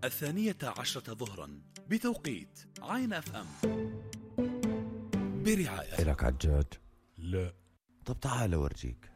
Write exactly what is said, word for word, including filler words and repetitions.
الثانية عشرة ظهرا بتوقيت عين اف ام برعاية. إلك عجاج؟ لا. طب تعال أورجيك.